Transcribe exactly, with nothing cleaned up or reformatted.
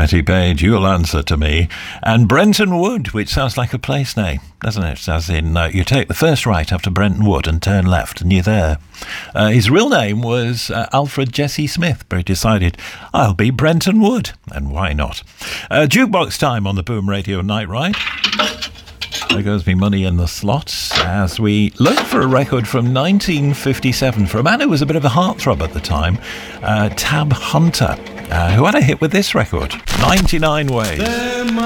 Betty Page, you'll answer to me. And Brenton Wood, which sounds like a place name, doesn't it? As in, uh, you take the first right after Brenton Wood and turn left and you're there. Uh, his real name was uh, Alfred Jesse Smith, but he decided, I'll be Brenton Wood. And why not? Uh, jukebox time on the Boom Radio Night Ride. There goes me money in the slots as we look for a record from nineteen fifty-seven for a man who was a bit of a heartthrob at the time, uh, Tab Hunter, uh, who had a hit with this record, ninety-nine Ways.